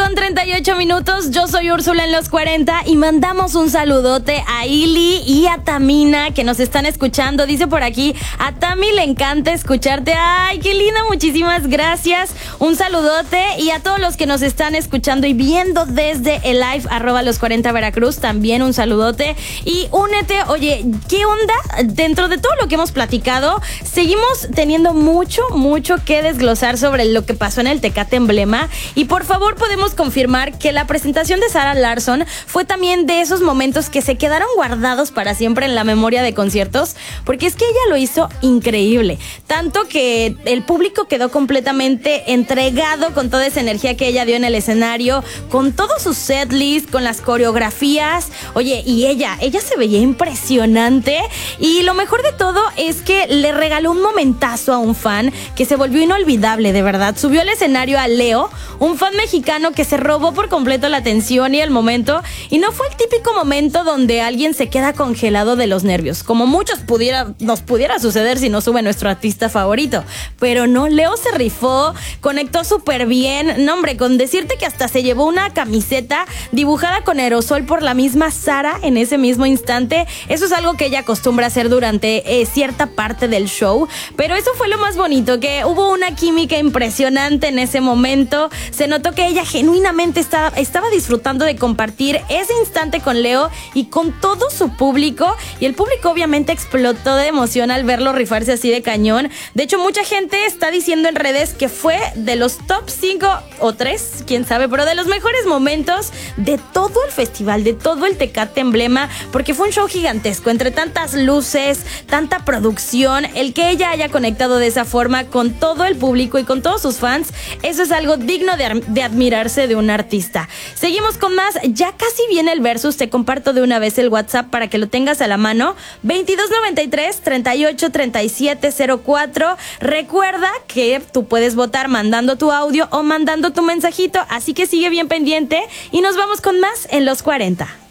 9:38. Yo soy Úrsula en los 40 y mandamos un saludote a Ili y a Tamina que nos están escuchando. Dice por aquí, a Tami le encanta escucharte. Ay, qué linda, muchísimas gracias. Un saludote y a todos los que nos están escuchando y viendo desde el live @los40 Veracruz, también un saludote y únete. Oye, ¿qué onda? Dentro de todo lo que hemos platicado, seguimos teniendo mucho que desglosar sobre lo que pasó en el Tecate Emblema y por favor podemos confirmar que la presentación de Zara Larsson fue también de esos momentos que se quedaron guardados para siempre en la memoria de conciertos, porque es que ella lo hizo increíble, tanto que el público quedó completamente entregado con toda esa energía que ella dio en el escenario, con todo su setlist, con las coreografías. Oye, y ella se veía impresionante y lo mejor de todo es que le regaló un momentazo a un fan que se volvió inolvidable, de verdad. Subió al escenario a Leo, un fan mexicano que se robó por completo la atención y el momento, y no fue el típico momento donde alguien se queda congelado de los nervios, como muchos nos pudiera suceder si no sube nuestro artista favorito, pero no, Leo se rifó, conectó súper bien. No, hombre, con decirte que hasta se llevó una camiseta dibujada con aerosol por la misma Zara en ese mismo instante. Eso es algo que ella acostumbra hacer durante cierta parte del show, pero eso fue lo más bonito, que hubo una química impresionante en ese momento. Se notó que ella genuinamente estaba disfrutando de compartir ese instante con Leo y con todo su público, y el público obviamente explotó de emoción al verlo rifarse así de cañón. De hecho, mucha gente está diciendo en redes que fue de los top 5 o 3, quién sabe, pero de los mejores momentos de todo el festival, de todo el Tecate Emblema, porque fue un show gigantesco, entre tantas luces, tanta producción. El que ella haya conectado de esa forma con todo el público y con todos sus fans, eso es algo digno de admirarse de un artista. Seguimos con más, ya casi viene el versus. Te comparto de una vez el WhatsApp para que lo tengas a la mano: 2293-383704. Recuerda que tú puedes votar mandando tu audio o mandando tu mensajito, así que sigue bien pendiente y nos vamos con más en los 40.